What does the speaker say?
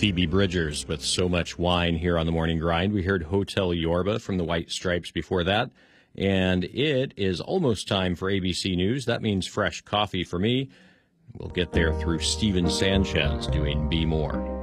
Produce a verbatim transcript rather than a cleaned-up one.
Phoebe Bridgers with So Much Wine here on the Morning Grind. We heard Hotel Yorba from the White Stripes before that. And it is almost time for A B C News. That means fresh coffee for me. We'll get there through Steven Sanchez doing Be More.